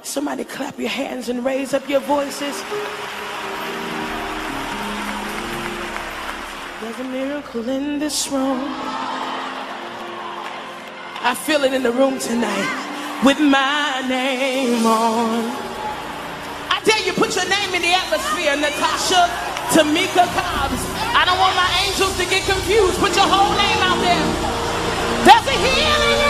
Somebody clap your hands and raise up your voices. There's a miracle in this room. I feel it in the room tonight with my name on. I dare you, put your name in the atmosphere. Natasha Tamika Cobbs. I don't want my angels to get confused. Put your whole name out there. There's a healing.